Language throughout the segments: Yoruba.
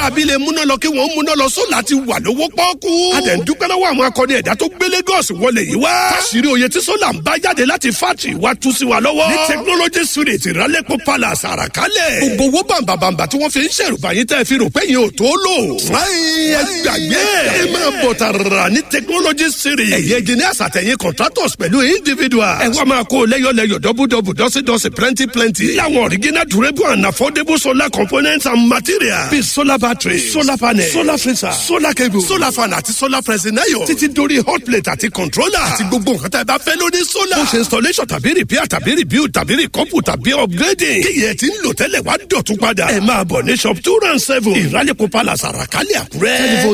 tàbí lè múná lọ kí wọ́n múná lọ sólà ti wà lówó pọ́ọ́kú. a dẹ̀ ń dúpẹ́ lọ́wọ́ àwọn akọni ẹ̀dá tó gbé Lagos wọlé yìí wá. káṣírí oyè tí sólà ń bá jáde láti fátì wá tú sí wa lọ́wọ́. ní technology street ìrálẹ́pọ̀ palace àràkálẹ̀. gbogbo owó bàǹbàǹbà tí wọ́n fi ń ṣèrùbà yín tẹ́ fi rò pé yín ò tó lò. ẹ gbàgbé ẹ máa bọ̀ tààrà ní technology street. ẹ̀yẹ engineers àtẹ̀yìn contractors pẹ̀lú individuals. ẹ wá máa kó lẹ́yọ̀lẹ́yọ̀ dọ́bùdọ́bù dọ́sídọ́sí plenty. láwọn original durable and affordable solar components and materials. bíi solar battery solar panel solar freezer solar cable solar fan àti solar pressing iron. títí dórí hot plate àti controller. àti gbogbo nǹkan tá ẹ bá fẹ́ lórí solar. ó ṣe installation tàbí repair tàbí rebuild tàbí recouple tàbí upgrading. kí yẹn ti ń lò tẹ́lẹ̀ wá dọ̀tún padà. ẹ máa bọ̀ ní shop 207 ìrálẹ̀kọ̀ palace àràkálẹ̀ àkúrẹ́. telephone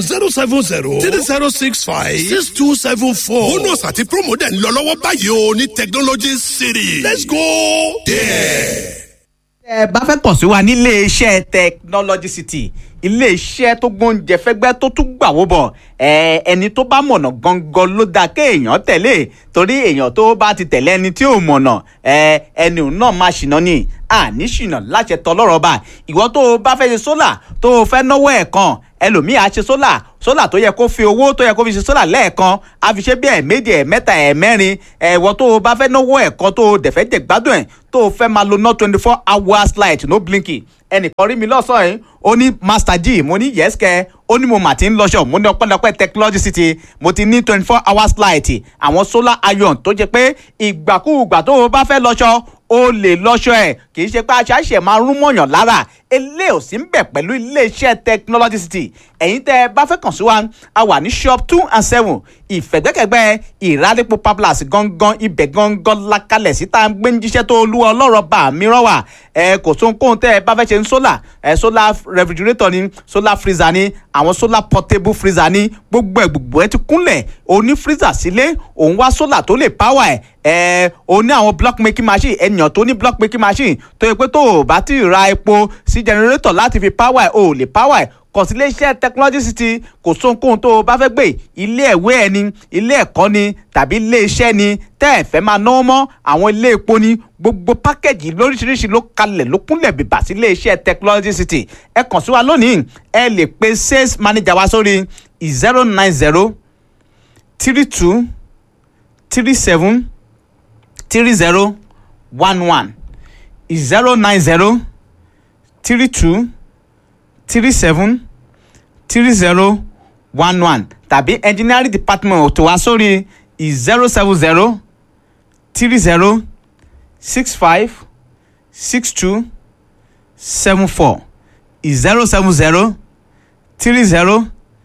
070-3065-6274. bonus àti promo dẹ̀ ń lọ lọ́wọ́ báyìí o ní technology city. let's go there. ẹ bá fẹ́ kàn sí wa nílé iṣẹ́ technology city ilé iṣẹ́ tó gbóúnjẹ fẹ́gbẹ́ tó tún gbàwó bọ̀ ẹni tó bá mọ̀nà gangan ló dáa kéèyàn tẹ̀lé torí èèyàn tó bá ti tẹ̀lé ẹni tí ò mọ̀nà ẹni náà máa ṣìnà ni àní ṣìnà láṣẹ tọlọ́rọ̀ bá ìwọ tó o bá fẹ́ ṣe sólà tó o fẹ́ náwó ẹ̀ kan ẹlòmíì á ṣe sólà tó yẹ kó fi owó tó yẹ kó fi ṣe sólà lẹ́ẹ̀kan á fi ṣe bí ẹ̀ẹ̀mejì ẹ̀ẹ̀mẹ́ta ẹ̀ẹ̀mẹ́rin ìwọ tó o bá fẹ́ náwó ẹ̀ kan tó o dẹ̀ fẹ́ jẹ gbádùn ẹ̀ tó o fẹ́ máa lo ná 24 hours light no blinking ẹnìkan rí mi lọ́sàn-án yìí ó ní master g mo ní yes kẹ́ ó ní mo mà ti ń lọ́ṣọ̀ mo ní ọpẹ́lọpẹ́ technology city mo ti ní 24 hours light àwọn solar iron tó jẹ́ pé ìgbàkúùgbà tó o bá fẹ́ lọ́ṣọ̀ o lè lọ́ṣọ̀ ẹ̀ kì í ṣe pé aṣáṣe máa rún mọ̀yàn lára ilé ò sí ń bẹ̀ pẹ̀lú iléeṣẹ́ technology city ẹ̀yin tẹ́ ẹ bá fẹ́ kàn sí wa a wà ní shop 2 and 7 ìfẹ̀gbẹ́kẹ̀gbẹ́ ìrálẹ́pọ̀ pablas gangan ibẹ̀ gangan lakalẹ̀ sí tá a gbé ń jíṣẹ́ tó olúwa ọlọ́rọ̀ bá mìíràn wà kò sóhunkóhun tẹ́ ẹ bá fẹ́ ṣe ń solar refrigerator ni solar freezer ni àwọn solar portable freezer ni gbogbo ẹ ti kúnlẹ̀ òní freezer sílé òun wá solar tó lè power o ní àwọn block making machine ènìyàn tó ní block making machine tó yẹ pé tó o bá ti ra epo sí generator láti fi power o lè power kàn sí iléeṣẹ́ technology city kò sóhunkóhun tó o bá fẹ́ gbé ilé ìwé ẹ ni ilé ẹ̀kọ́ ni tàbí ilé iṣẹ́ ni tẹ́ ẹ fẹ́ máa náwó mọ́ àwọn ilé epo ni gbogbo pákẹ́jì lóríṣiríṣi ló kalẹ̀ ló kúnlẹ̀ bìbà sí iléeṣẹ́ technology city ẹ kàn sí wa lónìí ẹ lè pe sales manager wa sórí 090 32 37 30 11 090 32 37 30 11 tàbí engineering department tó wá sórí 070 30 65 62 74 070 30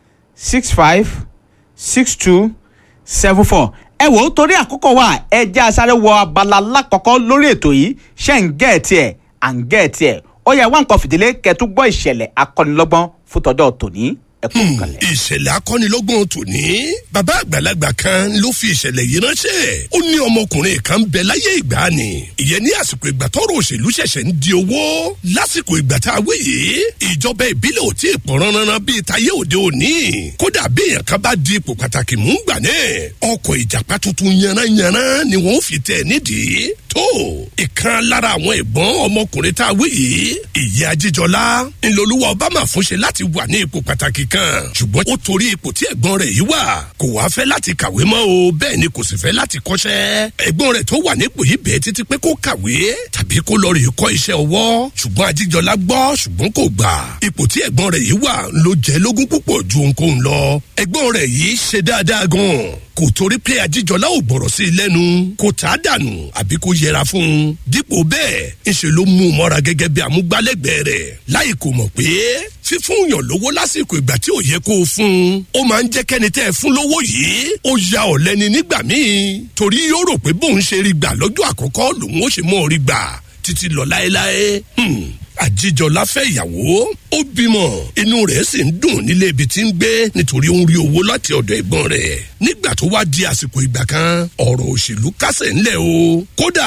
65 62 74. ẹ wò ó torí àkókò wa ẹ jẹ́ asáré wọ abala lákọ̀ọ́kọ́ lórí ètò yìí ṣe ń gẹ̀ẹ́tì ẹ̀ à ń gẹ̀ẹ́tì ẹ̀ ó yẹ wá nǹkan fìdílé kẹtù gbọ́ ìṣẹ̀lẹ̀ akọ́nilọ́gbọ́n fún tọ́jọ́ tòní ẹ̀kọ́ kalẹ̀. ìṣẹ̀lẹ̀ akọ́nilọ́gbọ́n tòní bàbá àgbàlagbà kan ló fi ìṣẹ̀lẹ̀ yìí ránṣẹ́ ó ní ọmọkùnrin kan ń bẹ láyé ìgbàanì ìyẹn ní àsìkò ìgbà tọ́rọ̀ òṣèlú ṣẹ̀ṣẹ̀ ń di owó lásìkò ìgbà tá a wí yìí ìjọba ìbílẹ̀ ò tí ì pọ̀ ránran bíi tayé òde òní kódà bí èèyàn kan bá di ipò pàtàkì mú gbà náà ọkọ̀ ìjàpá tuntun yanranyanran ni wọ́n fi tẹ̀ nídìí tó ìkan lára àwọn ẹ̀gbọ́n ọmọkùnrin tá a wí yìí ìyá Ajíjọlá ńlọlúwa Obama fúnṣe láti wà ní ipò pàtàkì kan ṣùgbọ́n ó torí ipò tí ẹ̀gbọ́n rẹ̀ yìí wà kò wá fẹ́ láti kàwé mọ́ o bẹ́ẹ̀ ni kò sì fẹ́ láti kọ́ṣẹ́ ẹ̀gbọ́n rẹ̀ tó wà nípò yìí bẹ́ẹ̀ títí pé kó kàwé tàbí kó lọ rí kọ́ iṣẹ́ ọwọ́ ṣùgbọ́n Ajíjọlá gbọ́ ṣùgbọ́n kò gbà ipò tí ẹ̀gbọ́n rẹ̀ yìí wà ló jẹ́ lógún púpọ̀ ju ohunkóhun lọ ẹ̀gbọ́n rẹ̀ yìí ṣe dáadáa gan kò torí pé Ajíjọlá ò gbọ̀rọ̀ sí i lẹ́nu kò tá a dànù àbí kò yẹra fún un dípò bẹ́ẹ̀ ńṣe ló mú un mọ́ra gẹ́gẹ́ bí amúgbálẹ́gbẹ̀ẹ́ rẹ̀ láì kò mọ̀ pé fífún yàn lówó lásìkò ìgbà tí ò yẹ kó o fún un ó máa ń jẹ́ kẹ́ni tẹ́ ẹ fún lówó yìí ó ya ọ̀lẹ́ni nígbà míì torí yóò rò pé bóun ṣe rí gbà lọ́jọ́ àkọ́kọ́ lòun ó ṣe mọ́ rí gbà títí lọ láéláé Àjíjọlá fẹ́ ìyàwó ó bímọ inú rẹ̀ sì ń dùn nílé ibi tí ń gbé nítorí ó ń rí owó láti ọ̀dọ̀ ẹ̀gbọ́n rẹ̀ nígbà tó wá di àsìkò ìgbà kan ọ̀rọ̀ òṣèlú kásẹ̀ ńlẹ̀ o kódà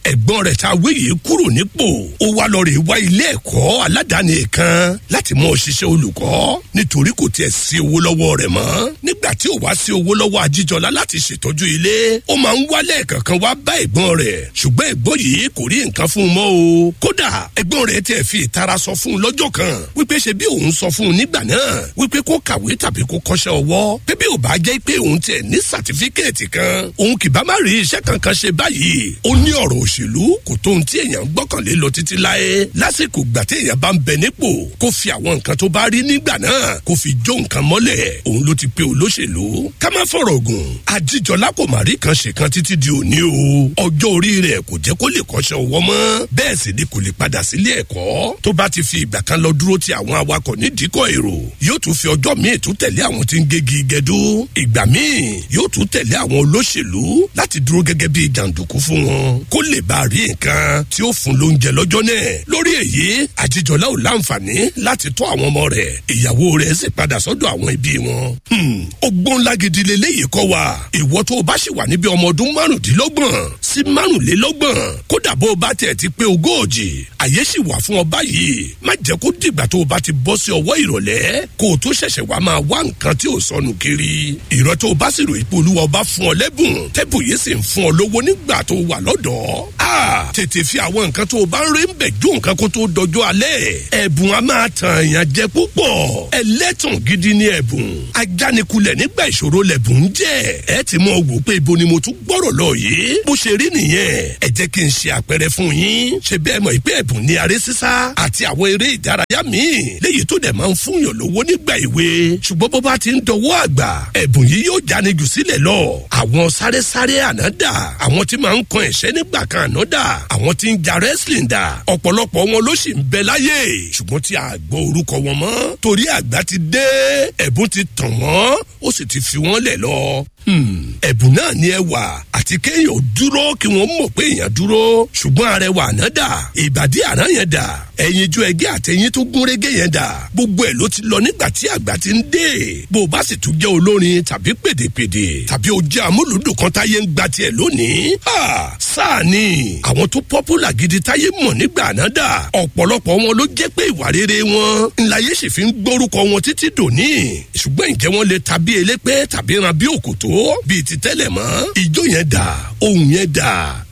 ẹ̀gbọ́n rẹ̀ tá a wé yìí kúrò nípò ó wá lọ rè wá ilé ẹ̀kọ́ aládàáni kan láti mọ òṣìṣẹ́ olùkọ́ nítorí kò tiẹ̀ sí owó lọ́wọ́ rẹ̀ mọ́ nígbà tí ò wá sí owó lọ́wọ́ Ajíjọlá láti ṣètọ́jú ilé ó máa ń wálé kankan wá bá ẹ̀gbọ́n rẹ̀ ṣùgbọ́n ẹ̀gbọ́n yìí kò rí nǹkan fún un mọ́ o kódà ẹ̀gbọ́n rẹ̀ tiẹ̀ fi ìtara sọ fún un lọ́jọ́ kan wípé ṣe bí òun sọ fún un nígbà náà wípé kó kàwé tàbí kó kọ́ṣẹ́ ọwọ́ pé bí ò bá jẹ́ pé òun tiẹ̀ ní sàtífíkẹ́ẹ̀tì kan òun kì bá má rí iṣẹ́ kankan ṣe báyìí ó ní ọ̀rọ̀ òṣèlú kò tó ohun tí èèyàn gbọ́kànlé lọ títí láé lásìkò gbà tí èèyàn bá ń bẹ nípò kó fi àwọn nǹkan tó bá rí nígbà náà kó fi jó nǹkan mọ́lẹ̀ òun ló ti pe olóṣèlú ká má fọ̀rọ̀ gùn Ajíjọlá kò má rí kan ṣe kan títí di òní o ọjọ́ orí rẹ̀ kò jẹ́ kó lè kọ́ṣẹ́ ọwọ́ mọ́ bẹ́ẹ̀ sì ni kò lè padà sílé ẹ̀kọ́ tó bá ti fi ìgbà kan lọ dúró ti àwọn awakọ̀ nídìíkọ̀ èrò yóò tún fi ọjọ́ míì tún tẹ̀lé àwọn tí ń gégi gẹdú ìgbà míì yóò tún tẹ̀lé àwọn olóṣèlú láti dúró gẹ́gẹ́ bí jàǹdùkú fún wọn kó lè bá rí nǹkan tí ó fún lóúnjẹ lọ́jọ́ náà lórí èyí Ajíjọlá ò láǹfààní láti tọ́ àwọn ọmọ rẹ̀ ìyàwó rẹ̀ sì padà sọ́dọ̀ àwọn ẹbí wọn. ọgbọ́n ńlá gidi leléyìí kọ́ wa ìwọ tó o bá sì wà níbi ọmọ ọdún márùndínlọ́gbọ̀n sí márùnlélọ́gbọ̀n kódà bó o bá tẹ̀ ti pé ogóòjì àyè sì wà fún ọ báyìí má jẹ́ kó dìgbà tó o bá ti bọ́ sí ọwọ́ ìrọ̀lẹ́ kó o tó ṣẹ̀ṣẹ̀ wá máa wá nǹkan tí ò sọnù kiri ìrọ̀ tó o bá sì rò ipò olúwa ọba fún ọ lẹ́bùn tẹ́bù yìí sì ń fún ọ lówó nígbà tó o wà lọ́dọ̀ tètè fi àwọn nǹkan tó o bá ń rí ń bẹ̀ jó nǹkan kó tó dọjọ́ alẹ́ ẹ̀bùn a máa tàn èèyàn jẹ púpọ̀ ẹlẹ́tàn gidi ni ẹ̀bùn ajánikulẹ̀ nígbà ìṣòro lẹ̀bùn ń jẹ́ ẹ ti mọ wò pé ibo ni mo tún gbọ́rọ̀ lọ yìí bó ṣe rí nìyẹn ẹ jẹ́ kí n ṣe àpẹẹrẹ fún yín ṣe bẹ́ẹ̀ mọ̀ pé ẹ̀bùn ní aré sísá àti àwọn eré ìdárayá míì léyìí tó dẹ̀ máa ń fún yàn lówó nígbà ìwé ṣùgbọ́n bó bá ti ń dọwọ́ àgbà ẹ̀bùn yìí yóò jáni jù sílẹ̀ lọ àwọn sáré ànádà àwọn tí máa ń kan ẹ̀ṣẹ́ nígbà kan ànádà àwọn tí ń ja wrestling dà ọ̀pọ̀lọpọ̀ wọn ló sì ń bẹ láyé ṣùgbọ́n tí a gbọ́ orúkọ wọn mọ́ torí àgbà ti dé ẹ̀bùn ti tàn wọ́n ó sì ti fi wọ́n lẹ̀ lọ. ẹ̀bùn náà ní ẹwà àti kéèyàn dúró kí wọ́n mọ̀ pé èèyàn dúró ṣùgbọ́n arẹwà àná dà ìbàdí àná yẹn dà ẹ̀yinjú ẹgẹ́ àtẹ̀yìn tó gúnrégé yẹn dà gbogbo ẹ̀ ló ti lọ nígbà tí àgbà ti ń dé bó o bá sì tún jẹ́ olórin tàbí pèdèpèdè tàbí o jẹ́ amúlùdùn kan táyé ń gba tiẹ̀ lónìí sáà ni àwọn tó pọ́pùlà gidi táyé mọ̀ nígbà náà dà ọ̀pọ̀lọpọ̀ wọn ló jẹ́ pé ìwà rere wọn ńláyé sì fi ń gbórúkọ wọn títí dòní ṣùgbọ́n ǹjẹ́ wọn lè tàbí elépè tàbí ran bí òkòtó bíi ti tẹ́lẹ̀ mọ́ ijó yẹn dà ohùn yẹn dà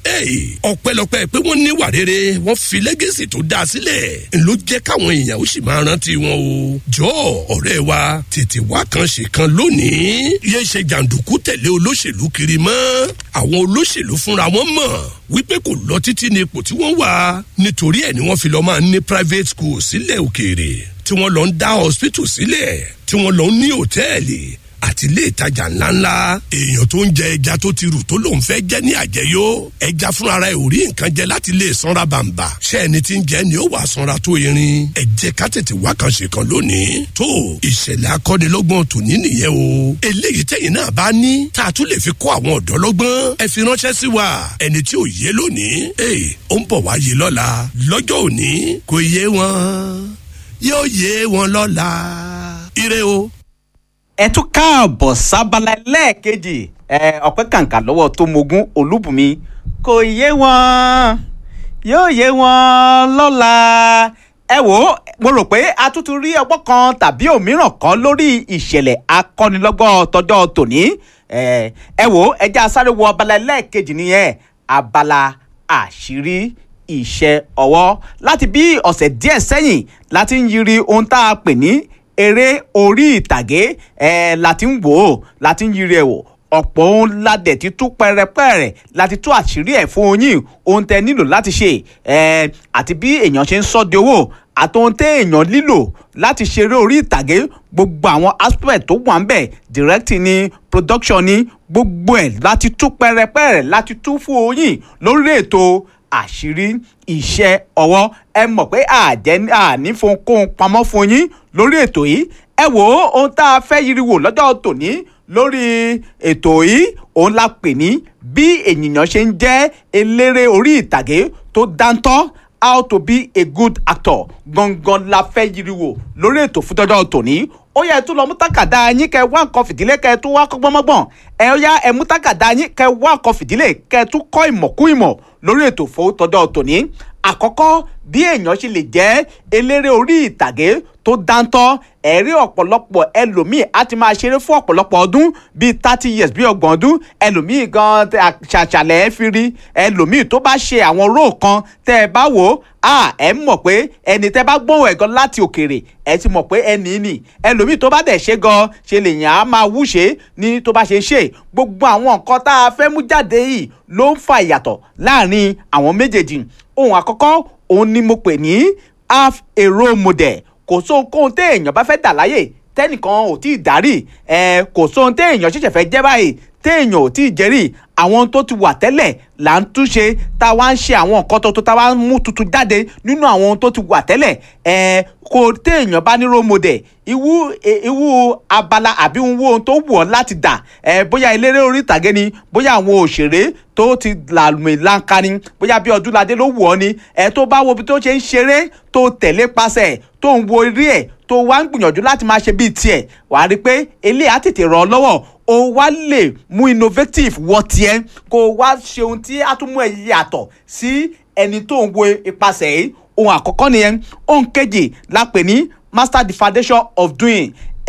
ọpẹ́lọpẹ́ pé wọ́n níwà rere wọ́n fi lẹ́gẹ̀sì tó dáa sílẹ̀ ló jẹ́ káwọn èèyàn ó sì máa rántí wọn o jọ ọ̀rẹ́ wa tètè wá kan ṣe kan lónìí yé ṣe jàǹdùkú tẹ̀lé olóṣèlú kiri mọ́ àwọn olóṣèlú fúnra wọn mọ̀ wípé kò lọ títí ní ipò tí wọ́n wà nítorí ẹ̀ ni wọ́n fi lọ máa ní private school sílẹ̀ òkèèrè tí wọ́n lọ ń dá hospital sílẹ̀ tí wọ́n lọ ń ní hòtẹ́ẹ̀lì àti ilé ìtajà ńláńlá èèyàn tó ń jẹ ẹja tó ti rù tó lòun fẹ́ jẹ́ ní àjẹyó ẹja fúnra rẹ̀ ò rí nǹkan jẹ láti lè sanra bàǹbà ṣé ẹni tí ń jẹ ni ó wà sanra tó irin ẹ jẹ́ ká tètè wá kan ṣe kan lónìí tó ìṣẹ̀lẹ̀ akọ́nilọ́gbọ̀n tòní nìyẹn o eléyìí tẹ̀yin náà bá ní tá a tún lè fi kọ́ àwọn ọ̀dọ́ lọ́gbọ́n ẹ fi ránṣẹ́ sí wa ẹni tí ò yé lónìí ó ń bọ̀ wá yé lọ́la lọ́jọ́ òní kò yé wọn yóò yé wọn lọ́la ire o. ẹ tún káàbọ̀ sábàlá lẹ́ẹ̀kejì ọ̀pẹ́ kàǹkà lọ́wọ́ tó mogún olúbùnmi kò yé wọn yóò yé wọn lọ́la ẹ wò ó mo rò pé a tún ti rí ọgbọ́n kan tàbí òmíràn kan lórí ìṣẹ̀lẹ̀ akọ́nilọ́gbọ́n tọjọ́ tòní ẹ wò ó ẹjẹ́ asáré wo abala lẹ́ẹ̀kejì nìyẹn abala àṣírí iṣẹ́ ọwọ́ láti bí ọ̀sẹ̀ díẹ̀ sẹ́yìn láti ń yiri ohun tá a pè ní eré orí ìtàgé láti ń wò ó láti ń yiri ẹ̀ wò ọ̀pọ̀ ohun ládẹ̀ ti tú pẹ́rẹpẹ́rẹ láti tú àṣírí ẹ̀ fún yín ohun tẹ́ nílò láti ṣe àti bí èèyàn ṣe ń sọ di owó àti ohun tẹ́ èèyàn lílò láti ṣeré orí ìtàgé gbogbo àwọn aspect tó wà ń bẹ̀ directing ni production ni gbogbo ẹ̀ láti tú pẹ́rẹpẹ́rẹ láti tú fún yín lórí ètò àṣírí iṣẹ́ ọwọ́ ẹ mọ̀ pé àní fohunkóhun pamọ́ fún yín lórí ètò yìí ẹ wò ó ohun tá a fẹ́ yiri wò lọ́jọ́ tòní lórí ètò yìí òun la pè ní bí ènìyàn ṣe ń jẹ́ eléré orí ìtàgé tó dáńtọ́ how to be a good actor gangan la fẹ́ yiriwo lórí ètò fún tọ́jọ́ tòní. Ó yẹ tún lọ mú tákàdá yín kẹ́ wá nǹkan fìdílé kẹ́ tún wá kọ́gbọ́n mọ́gbọ́n. Ó yá ẹ mú tákàdá yín kẹ́ wá nǹkan fìdílé kẹ́ tún kọ́ ìmọ̀kú ìmọ̀ lórí ètò fún tọ́jọ́ tòní. Àkọ́kọ́ bí èèyàn ṣe lè jẹ́ eléré orí ìtàgé tó dáńtọ́, ẹ̀rí ọ̀pọ̀lọpọ̀ ẹlòmíì á ti máa ṣeré fún ọ̀pọ̀lọpọ̀ ọdún bíi 30 years bíi 30 ọdún, ẹlòmíì gan ṣàṣàlẹ̀ ẹ fi rí, ẹlòmíì tó bá ṣe àwọn róò kan tẹ́ ẹ bá wò ó ẹ mọ̀ pé ẹni tẹ́ bá gbóhùn ẹ̀ gan láti òkèrè ẹ ti mọ̀ pé ẹni nì, ẹlòmíì tó bá dẹ̀ ṣe gan ṣe lè yàn á máa wúṣe ní tó bá ṣe ṣe. Gbogbo àwọn nǹkan tá a fẹ́ mú jáde yìí ló ń fa ìyàtọ̀ láàrin àwọn méjèèjì. Ohun àkọ́kọ́ òun ni mo pè ní have a role model. Kò sóhunkóhun téèyàn bá fẹ́ dà láyè tẹ́nìkan ò tí ì dárí, kò sóhun téèyàn ṣẹ̀ṣẹ̀ fẹ́ jẹ́ báyìí téèyàn ò tí ì jẹ́rìí. Àwọn tó ti wà tẹ́lẹ̀ là ń túnṣe, tá a wá ń ṣe àwọn nǹkan tuntun, tá a wá ń mú tuntun jáde nínú àwọn ohun tó ti wà tẹ́lẹ̀. Kò téèyàn bá ní role model, ìwú abala àbí ohun tó wù ọ́ láti dà, bóyá eléré orí ìtàgé ni, bóyá àwọn òṣèré tó ti làmìlanka ni, bóyá bí Ọdúnládé ló wù ọ́ ni, tó bá wo bí tó ṣe ń ṣeré tó tẹ̀lé pasẹ̀ tó ń wo eré ẹ̀ tó wá ń gbìyànjú láti máa ṣe bíi tiẹ̀, wàá rí i pé eléyìí á tètè ràn ọ́ lọ́wọ́. O wá lè mú innovative wọ tiẹ̀ kó o wá ṣe ohun tí á tún mú ẹ yàtọ̀ sí ẹni tó ń wo ipasẹ̀ yìí. Ohun àkọ́kọ́ nìyẹn. Ohun kejì la pè ní master the foundation of doing.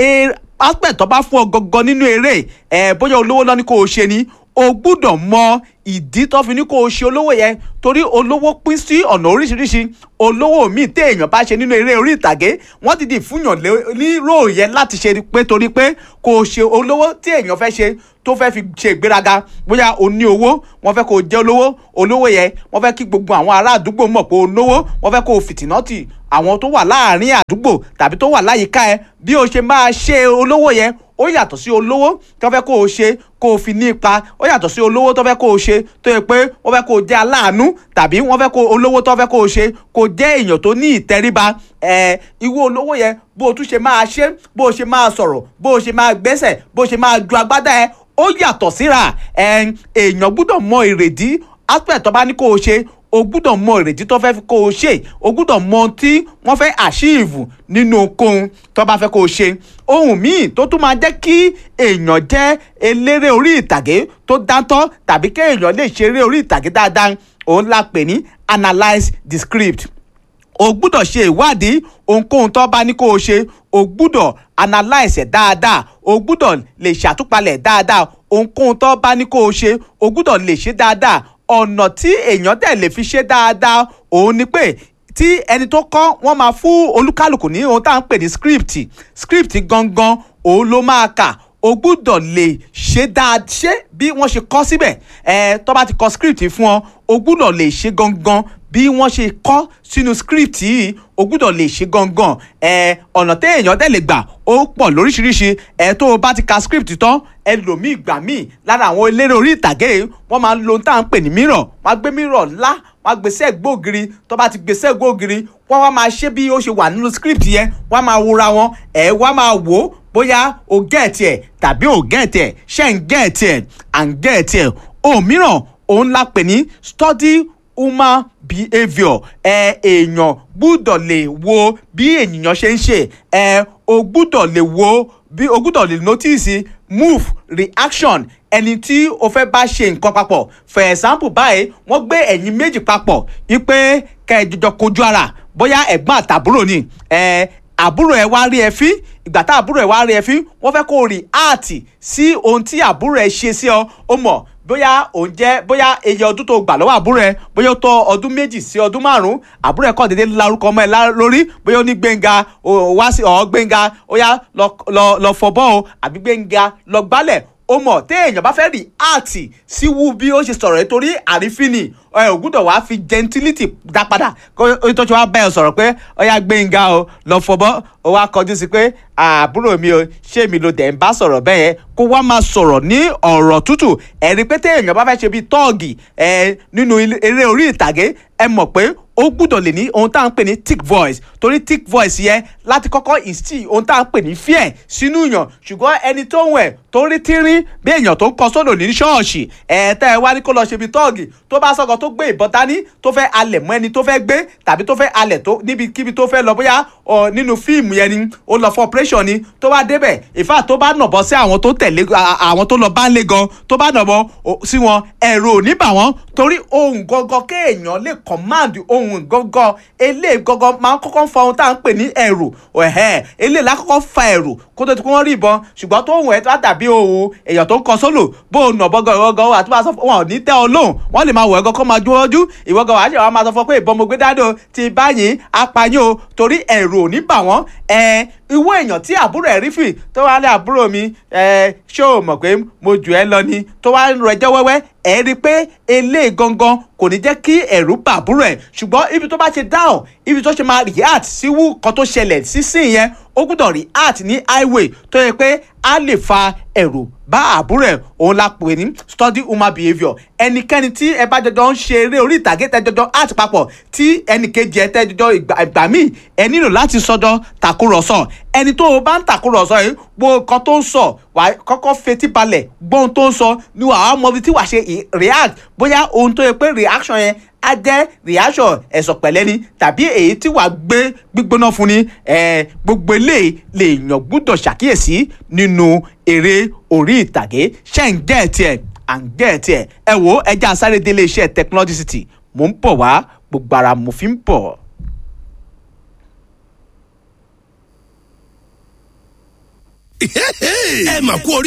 Aspect tó bá fún ọ gangan nínú eré, bóyá olówó lọ ní kó o ṣe ni, o gbúdọ̀ mọ ìdí tó fi ní kó o ṣe olówó yẹn, torí olówó pín sí ọ̀nà oríṣiríṣi. Olówó míì téèyàn bá ṣe nínú eré orí ìtàgé wọ́n ti di fúnyàn ní róò yẹn láti ṣe pé torí pé kó o ṣe olówó tí èèyàn fẹ́ ṣe tó fẹ́ fi ṣe ìgbéraga. Bóyá o ní owó wọ́n fẹ́ kó o jẹ́ olówó yẹn wọ́n fẹ́ kí gbogbo àwọn ará àdúgbò mọ̀ pé o lówó, wọ́n fẹ́ kó o fìtìnátì àwọn tó wà láàárín àdúgbò tàbí tó wà láyìíká ẹ. Bí o ṣe máa ṣe olówó yẹn ó yàtọ̀ sí olówó tó fẹ́ kó o ṣe kó o fi ní ipa, ó yàtọ̀ sí olówó tó fẹ́ kó o ṣe tó yẹ pé wọ́n fẹ́ kó o jẹ́ aláàánú, tàbí wọ́n fẹ́ kó olówó tó fẹ́ kó o ṣe kó jẹ́ èèyàn tó ní ìtẹríba. Ìwọ olówó yẹn bó o tún ṣe máa ṣe, bó o ṣe máa sọ̀rọ̀, bó o ṣe máa gbẹ́sẹ̀, bó o ṣe máa ju agbádá ẹ ó yàtọ̀ síra. Èèyàn gbúdọ̀ mọ ìrèdí aspect tó bá ní kó o ṣe, o gbúdọ̀ mọ ìrètí tó fẹ́ kó o ṣe, o gbúdọ̀ mọ ohun tí wọ́n fẹ́ achieve nínú ohunkóhun tó bá fẹ́ kó o ṣe. Ohun míì tó tún máa jẹ́ kí èèyàn jẹ́ eléré orí ìtàgé tó dáńtọ́ tàbí kí èèyàn lè ṣeré orí ìtàgé dáadáa, òun la pè ní analyse the script. O gbúdọ̀ ṣe ìwádìí ohunkóhun tó bá ní kó o ṣe, o gbúdọ̀ analyse ẹ̀ dáadáa, o gbúdọ̀ lè ṣàtúpalẹ̀ dáadáa. Ohunkóhun tó bá ní kó o ṣe, o gbúdọ̀ lè ṣe dáadáa. Ọ̀nà tí èèyàn dẹ̀ lè fi ṣe dáadáa òun ni pé tí ẹni tó kọ́ wọ́n máa fún olúkálùkù ní ohun tá à ń pè ní script gangan òun ló máa kà. O gbúdọ̀ lè ṣe ṣe bí wọ́n ṣe kọ́ síbẹ̀. Tó bá ti kọ script fún ọ, o gbúdọ̀ lè ṣe gangan bí wọ́n ṣe kọ́ sínú script yìí, o gbúdọ̀ lè ṣe gangan. Ọ̀nà tí èèyàn dẹ̀ lè gbà ó pọ̀ lóríṣiríṣi. Tó o bá ti ka script tán, ẹlòmíì gbà míì lára àwọn eléré orí ìtàgé wọ́n máa ń lo ohun tá à ń pè ní mirror. Wọ́n á gbé mirror ńlá, wọ́n á gbé sẹ́gbó ògiri. Tó bá ti gbé sẹ́gbó ògiri, wọ́n wá máa ṣe bí ó ṣe wà nínú script yẹn, wọ́n á máa wòra wọn, wọ́n á máa wò ó bóyá o gẹ̀ẹ́tì ẹ̀ tàbí o gẹ̀ẹ́tì ẹ̀, ṣé ń gẹ̀ẹ́tì ẹ̀ à ń gẹ̀ẹ́tì ẹ̀. Ohun mìíràn òun la pè ní study human behaviour. Èèyàn gbúdọ̀ lè wo bí ènìyàn ṣe ń ṣe. O gbúdọ̀ lè wo bí o gbúdọ̀ lè notice move reaction ẹni tí o fẹ́ bá ṣe nǹkan papọ̀. For example báyìí wọ́n gbé ẹ̀yin méjì papọ̀ wípé kẹ́ ẹ jọjọ kojú ara, bóyá ẹ̀gbọ́n àtàbúrò ni. Àbúrò ẹ wá rí ẹ fín, ìgbà tá àbúrò ẹ wá rí ẹ fín wọ́n fẹ́ kó react sí ohun tí àbúrò ẹ ṣe sí ọ. Ó mọ̀ bóyá òun jẹ́ bóyá iye ọdún tó gbà lọ́wọ́ àbúrò ẹ bóyá ó tó ọdún 2 sí ọdún 5, àbúrò ẹ kọ́ dédé larúkọ ọmọ ẹ lórí, bóyá ó ní Gbénga wá sí Gbénga ó yá lọ fọbọ́ o, àbí Gbénga lọ gbálẹ̀. Ó mọ̀ téèyàn bá fẹ́ react sí wú bí ó ṣe sọ̀rọ̀ ẹ torí àrífín ni, ò gbúdọ̀ wá fi gentility dá padà kó tó ṣe wá bẹ́ẹ̀ sọ̀rọ̀ pé ó yá Gbénga o lọ fọbọ́, ó wá kọjú sí pé àbúrò mi o ṣé mi lo dẹ̀ ń bá sọ̀rọ̀ bẹ́ẹ̀ yẹn, kó wá máa sọ̀rọ̀ ní ọ̀rọ̀ tútù. Ẹ̀rí pé téèyàn bá fẹ́ ṣe bíi tọ́ọ̀gì nínú eré orí ìtàgé ẹ mọ̀ pé ó gbúdọ̀ lè ní ohun tá à ń pè ní thick voice torí thick voice yẹn láti kọ́kọ́ instill ohun tá à ń pè ní fear sínú yàn ṣùgbọ́n ẹni tó ń wẹ̀ tó rí tírín bí èèyàn tó ń kọ sódò ní ṣọ́ọ̀ṣì tẹ́ ẹ wá ní kó lọ ṣe bí tọ́ọ̀gì tó bá sọ̀kọ̀ tó gbé ìbọn dání tó fẹ́ alẹ̀ mọ́ ẹni tó fẹ́ gbé tàbí tó fẹ́ alẹ̀ tó níbikíbi tó fẹ́ lọ bóyá nínú fíìmù yẹn ni ó lọ fún operation ni tó bá débẹ̀ ìfà tó bá nàbọ̀ sí àwọn tó tẹ̀lé àwọn tó lọ bá ń lé gan tó bá nàbọ̀ sí wọn ẹ̀rù ò ní bà wọ́n torí ohun gangan kéèyàn lè command ohun gangan eléyìí gangan máa ń kọ́kọ́ fa ohun tá à ń pè ní ẹ̀rù eléyìí lákọ́kọ́ fa ẹ̀rù kó tó ti kó wọ́n rí ìbọn ṣùgbọ́n tó ohun ẹ̀ tó dàbí ohun èèyàn tó ń kọ sólò bó o nà bọ́gọ̀ ìwọ́gọ̀ àti máa sọ fún wọn ò ní tẹ́ ọ lóhùn wọ́n lè máa wọ̀ ẹ́gọ́ kó máa jójú ìwọ́gọ̀ wàá ṣe wàá máa sọ fún pé ìbọn mo gbé dání o ti báyìí apayín o torí ẹ̀rù ò ní bà wọ́n ìwọ èèyàn tí àbúrò ẹ̀ rí fì tó wá ní àbúrò mi ṣé o mọ̀ pé mo jù ẹ́ lọ ni tó wá ń rẹjọ́ wẹ́wẹ́ ẹ̀ rí i pé eléyìí gangan kò ní jẹ́ kí ẹ̀rù bà àbúrò ẹ̀ ṣùgbọ́n ibi tó bá ṣe dáhùn ibi tó ṣe máa react sí wú kan tó ṣẹlẹ̀ sísìn yẹn ó gbọ́dọ̀ react ní highway tó yẹ pé á lè fa ẹ̀rù bá àbúrò ẹ̀ òun la pè ní study human behaviour ẹnikẹ́ni tí ẹ bá jọjọ ń ṣe eré orí ìtàgé tẹ jọjọ art papọ̀ tí ẹnìkejì ẹ tẹ jọjọ ìgbà míì ẹ nílò láti sọjọ tàkúrọ̀sọ ẹni tó o bá ń tàkúrọ̀sọ yìí gbogbo nǹkan tó ń sọ wàá kọ́kọ́ fetí balẹ̀ gbọ́n tó ń sọ ni wàá mọ ibi tí wàá ṣe react bóyá ohun tó yẹ pé reaction yẹn á jẹ́ reaction ẹ̀sọ̀ pẹ̀lẹ́ ni tàbí èyí tí wàá gbé gbígbóná fún ni gbogbo eléyìí lè yàn gbúdọ̀ ṣàkíyèsí nínú eré orí ìtàgé ṣẹ́ ń jẹ́ tiẹ̀ à ń jẹ́ tiẹ̀ ẹ wo ẹja sáré délé iṣẹ́ Technology mò ń bọ̀ wá gbogbo ara mo fi ń bọ̀. ẹ mà kú orí.